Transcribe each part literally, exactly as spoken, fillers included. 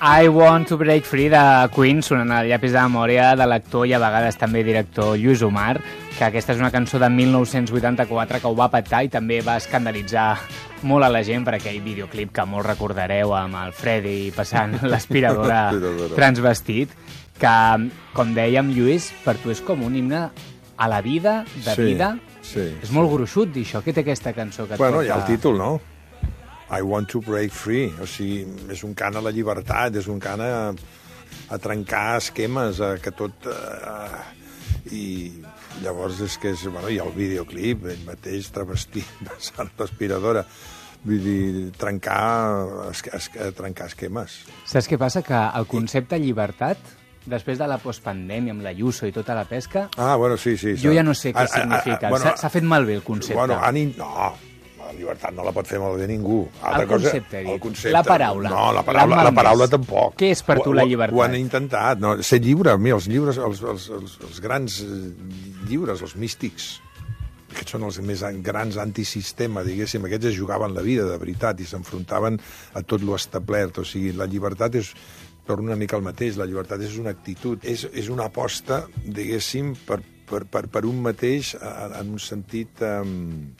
I Want to Break Free de Queen, sonant al llapis de memòria de l'actor i a vegades també director Lluís Omar, que aquesta és una cançó de mil nou-cents vuitanta-quatre que ho va petar i també va escandalitzar molt a la gent per aquell videoclip que molts recordareu amb el Freddy passant l'aspiradora transvestit, que, com dèiem, Lluís, per tu és com un himne a la vida, de sí, vida. Sí, és sí. molt gruixut dir això. Què té aquesta cançó que et bueno, porta? hi ha el títol, no? I want to break free. O sigui, és un cant a la llibertat, és un cant a, a trencar esquemes, a que tot... Uh, I llavors és que és... Bueno, hi ha el videoclip, ell mateix travestit, passant l'aspiradora. Vull dir, trencar, es, es, trencar esquemes. Saps què passa? Que el concepte llibertat, després de la postpandèmia, amb la Ayuso i tota la pesca... Ah, bueno, sí, sí. Jo ja no sé què a, a, significa. a, bueno, S'ha fet malbé el concepte. Bueno, ani, no, la llibertat no la pot fer malbé ningú. Altra el concepte, cosa, el concepte, la paraula. No, la paraula, la paraula tampoc. Què és per tu la llibertat? Ho, ho han intentat. No, ser lliure, mira, els llibres, els, els, els, els grans lliures, els místics, aquests són els més grans antisistema, diguéssim, aquests es jugaven la vida de veritat i s'enfrontaven a tot lo establert. O sigui, la llibertat és, per una mica el mateix, la llibertat és una actitud, és, és una aposta, diguéssim, per, per, per, per un mateix en un sentit... Um,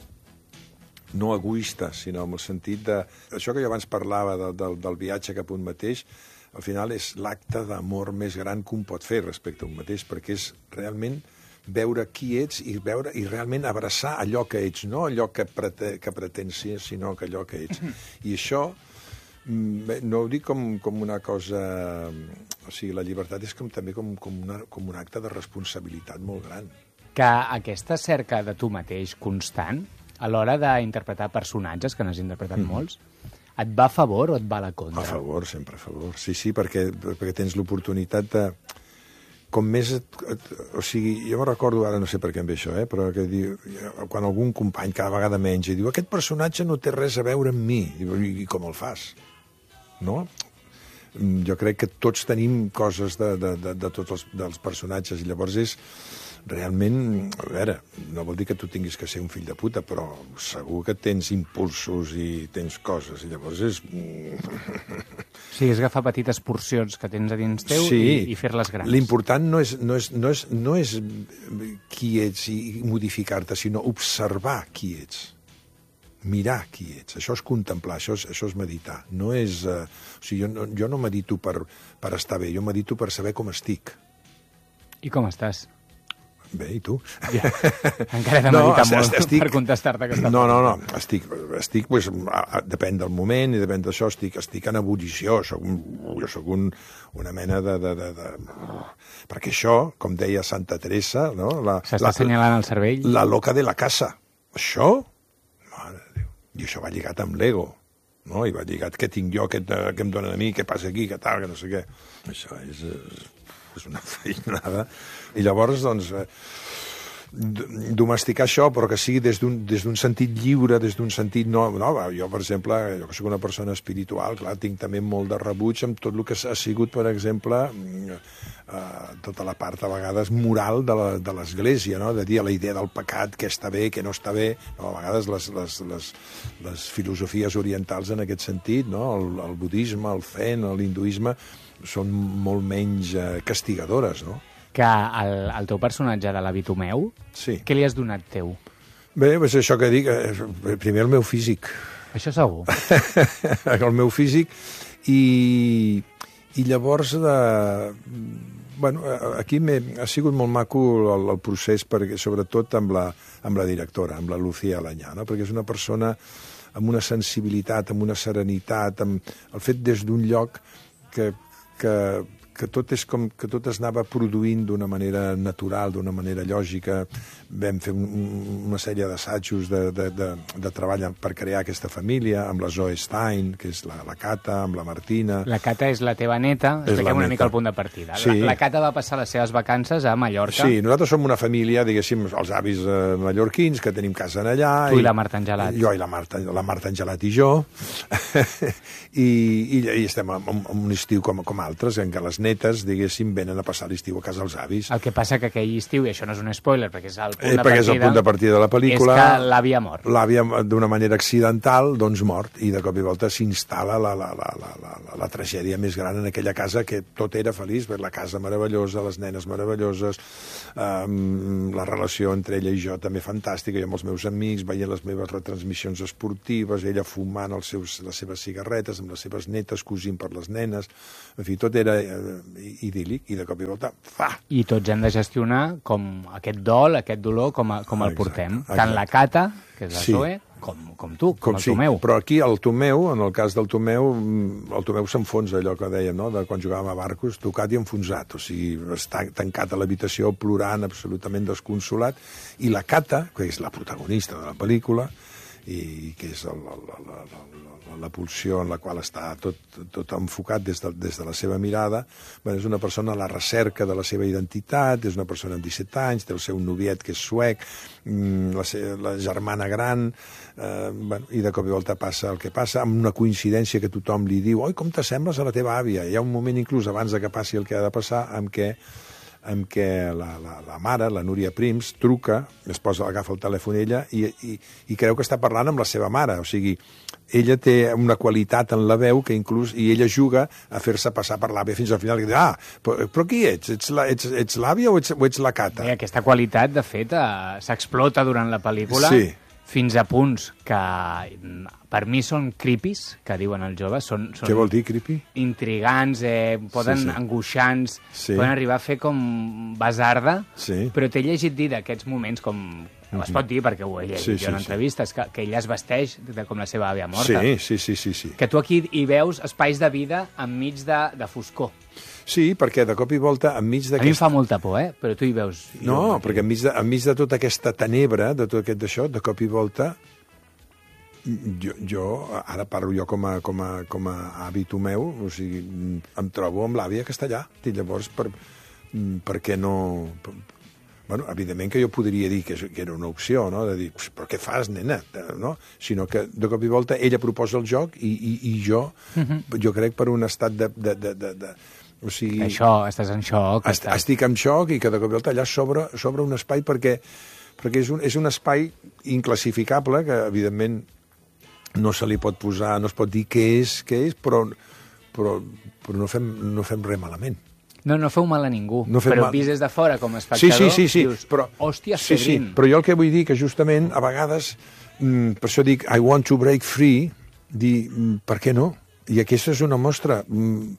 no egoista, sinó en el sentit de... Això que jo abans parlava de, de, del viatge cap a un mateix, al final és l'acte d'amor més gran que un pot fer respecte a un mateix, perquè és realment veure qui ets i veure i realment abraçar allò que ets, no allò que, prete, que pretens ser, sinó que allò que ets. I això no ho dic com, com una cosa... O sigui, la llibertat és com, també com, com, una, com un acte de responsabilitat molt gran. Que aquesta cerca de tu mateix constant, a l'hora d'interpretar personatges, que n'has interpretat mm. molts, et va a favor o et va a la contra? A favor, sempre a favor. Sí, sí, perquè, perquè tens l'oportunitat de... Com més... Et, et, o sigui, jo me recordo, ara no sé per què em ve això, eh, però que diu, quan algun company cada vegada menys i diu aquest personatge no té res a veure amb mi, i, i com el fas? No? Jo crec que tots tenim coses de, de, de, de tots els dels personatges, i llavors és... Realment, a veure, no vol dir que tu tinguis que ser un fill de puta, però segur que tens impulsos i tens coses, i llavors és... Sí, és agafar petites porcions que tens a dins teu sí, i, i fer-les grans. L'important no és, no, és, no, és, no és qui ets i modificar-te, sinó observar qui ets. Mirar qui ets. Això és contemplar, això és, això és meditar. No és... Uh, o sigui, jo no, jo no medito per, per estar bé, jo medito per saber com estic. I com estàs? Bé, i tu? Ja. Encara he de meditar no, molt estic... per contestar-te aquesta no, no, no, estic, estic pues, a, a, depèn del moment i depèn d'això, estic, estic en ebullició, soc un, jo sóc un, una mena de, de, de, de... Perquè això, com deia Santa Teresa... No? S'està assenyalant el cervell. La loca de la casa. Això? Mare de Déu. I això va lligat amb l'ego. No? I va lligat què tinc jo, què, què em donen a mi, què passa aquí, què tal, que no sé què. Això és... és una feinada. I llavors, doncs, eh, domesticar això, però que sigui des d'un des d'un sentit lliure, des d'un sentit... No, no, jo, per exemple, jo que soc una persona espiritual, clar, tinc també molt de rebuig amb tot el que ha sigut, per exemple, eh, tota la part, a vegades, moral de l'Església, no? De dir la idea del pecat, què està bé, què no està bé. No? A vegades les, les, les, les filosofies orientals en aquest sentit, no? el, el budisme, el zen, l'hinduisme, són molt menys eh, castigadores, no? Que el, el teu personatge de la Bitomeu, sí. Què li has donat teu? Bé, és això que dic, eh, primer el meu físic. Això segur. El meu físic i, i llavors de... Bueno, aquí ha sigut molt maco el, el procés, perquè, sobretot amb la, amb la directora, amb la Lucía Alanyà, no? Perquè és una persona amb una sensibilitat, amb una serenitat, amb el fet des d'un lloc que Que, que, tot és com, que tot es anava produint d'una manera natural, d'una manera lògica. Vam fer un, una sèrie d'assajos de, de, de, de treball per crear aquesta família, amb la Zoe Stein, que és la, la Cata, amb la Martina... La Cata és la teva neta, expliquem una mica el punt de partida. Sí. La, la Cata va passar les seves vacances a Mallorca. Sí, nosaltres som una família, diguéssim, els avis eh, mallorquins, que tenim casa allà... Tu i, i la Marta Angelat. Jo i la Marta, la Marta Angelat i jo. I, i, i estem en, en un estiu com, com altres, en què les netes, diguéssim, venen a passar l'estiu a casa dels avis. El que passa que aquell estiu, i això no és un spoiler, perquè és el punt, eh, de, perquè partida, és el punt de partida de la pel·lícula, és que l'àvia mort. L'àvia, d'una manera accidental, doncs mort, i de cop i volta s'instal·la la, la, la, la, la, la, la tragèdia més gran en aquella casa, que tot era feliç, la casa meravellosa, les nenes meravelloses, um, la relació entre ella i jo també fantàstica, jo amb els meus amics, veient les meves retransmissions esportives, ella fumant els seus, les seves cigarretes, amb les seves netes, cosint per les nenes, en fi, tot era eh, idíl·lic, i de cop i volta, fa! I tots hem de gestionar com aquest dol, aquest dolor, com, a, com el Exacte, portem. exacte. Tant la Cata, que és la Sí. Zoe, com, com tu, com, Com el sí, Tomeu. però aquí el Tomeu, en el cas del Tomeu, el Tomeu s'enfonsa, allò que dèiem, no?, de quan jugàvem a barcos, tocat i enfonsat, o sigui, està tancat a l'habitació plorant, absolutament desconsolat, i la Cata, que és la protagonista de la pel·lícula, i que és el, la, la, la, la, la pulsió en la qual està tot, tot enfocat des de, des de la seva mirada, bé, és una persona a la recerca de la seva identitat, és una persona amb disset anys, té el seu noviet que és suec, la, la germana gran, eh, bueno, i de cop i volta passa el que passa, amb una coincidència que tothom li diu, oi, com t'assembles a la teva àvia? Hi ha un moment inclús abans de que passi el que ha de passar amb què en què la, la, la mare, la Núria Prims, truca, es posa, agafa el telèfon ella i, i, i creu que està parlant amb la seva mare. O sigui, ella té una qualitat en la veu que inclús, i ella juga a fer-se passar per l'àvia fins al final, que diu, ah, però, però qui ets? Ets, la, ets, ets l'àvia o ets, o ets la Cata? I aquesta qualitat, de fet, eh, s'explota durant la pel·lícula, sí. fins a punts que per mi són creepies, que diuen els joves. Són, són Què vol dir, creepy? Intrigants, eh, poden Sí, sí. angoixants, Sí. poden arribar a fer com basarda, Sí. però t'he llegit dir d'aquests moments com... Es pot dir, perquè ho he llegit Sí, jo sí, en sí. entrevistes, que, que ella es vesteix de, com la seva àvia morta. Sí, sí, sí, sí, sí. Que tu aquí hi veus espais de vida enmig de, de foscor. Sí, perquè de cop i volta, enmig A mi em d'aquesta... fa molta por, eh? Però tu hi veus... No, perquè enmig de, enmig de tota aquesta tenebra, de tot aquest d'això, de cop i volta, jo, jo ara parlo jo com a, com a, com a avi Tomeu, o sigui, em trobo amb l'àvia que està allà. I llavors, per, per què no... Bueno, evidentment que jo podria dir que, que era una opció, no?, de dir, però què fas, nena? No? Sinó que de cop i volta ella proposa el joc i, i, i jo, uh-huh. jo crec per un estat de... de, de, de, de o sigui, Això, estàs en xoc. est, estàs... Estic en xoc i que de cop i volta allà s'obre s'obre un espai perquè, perquè és, un, és un espai inclassificable que, evidentment, no se li pot posar, no es pot dir què és, què és, però, però, però no, fem, no fem res malament. No, no feu mal a ningú, No fem però mal. vist des de fora com a Sí, espectador, sí, sí, sí, dius, però, hòstia, sí, sí, Pedrín. però jo el que vull dir que justament a vegades, mm, per això dic I want to break free, dir, mm, per què no? I aquesta és una mostra, mm,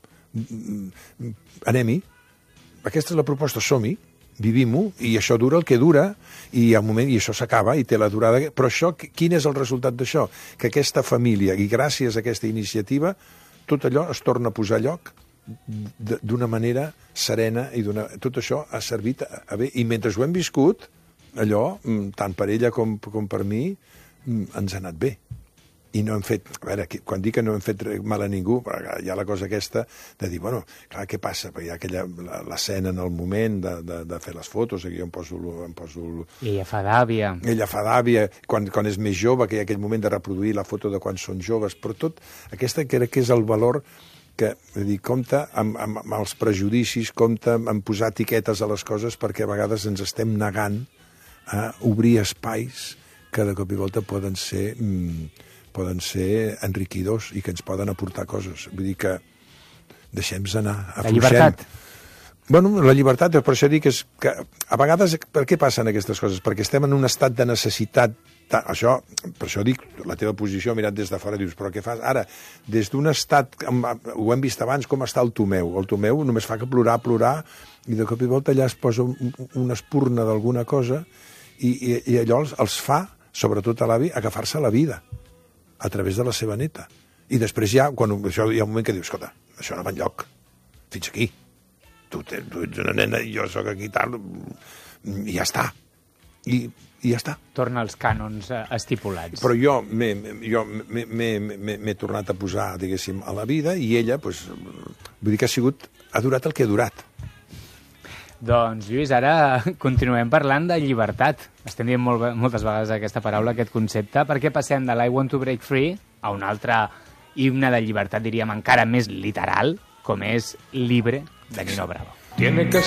mm, anem-hi, aquesta és la proposta, som-hi, vivim-ho, i això dura el que dura, i al moment, i això s'acaba, i té la durada... Però això, quin és el resultat d'això? Que aquesta família, i gràcies a aquesta iniciativa, tot allò es torna a posar a lloc d'una manera serena, i tot això ha servit a, a bé. I mentre ho hem viscut, allò, tant per ella com, com per mi, ens ha anat bé. I no hem fet... A veure, quan dic que no hem fet mal a ningú, hi ha la cosa aquesta de dir, bueno, clar, què passa? Perquè hi ha aquella, l'escena en el moment de, de, de fer les fotos, aquí jo em poso... Em poso I ella fa d'àvia. Ella fa d'àvia, quan, quan és més jove, que hi ha aquell moment de reproduir la foto de quan són joves, però tot, aquesta crec que és el valor que, vull dir, compta amb, amb, amb els prejudicis, compta amb posar etiquetes a les coses, perquè a vegades ens estem negant a obrir espais que de cop i volta poden ser... Mm, poden ser enriquidors i que ens poden aportar coses. Vull dir que deixem-nos anar, afluixem. La llibertat. Bueno, la llibertat, per això dic que, és que a vegades, per què passen aquestes coses? Perquè estem en un estat de necessitat, això, per això dic, la teva posició mirat des de fora, dius, però què fas? Ara, des d'un estat, ho hem vist abans, com està el Tomeu. El Tomeu només fa que plorar, plorar, i de cop i volta allà es posa una espurna d'alguna cosa, i, i, i allò els, els fa, sobretot a l'avi, agafar-se la vida a través de la seva neta. I després ja, quan això, hi ha un moment que dius, escolta, això no va enlloc, fins aquí. Tu, te, tu ets una nena i jo sóc aquí tal, i ja està. I, i ja està. Torna als cànons eh, estipulats. Però jo m'he tornat a posar, diguéssim, a la vida, i ella, doncs, vull dir que ha sigut, ha durat el que ha durat. Doncs, Lluís, ara continuem parlant de llibertat. Estem dient molt, moltes vegades aquesta paraula, aquest concepte. Per què passem de l'I want to break free a un altre himne de llibertat, diríem, encara més literal, com és libre de Nino Bravo. Tiene que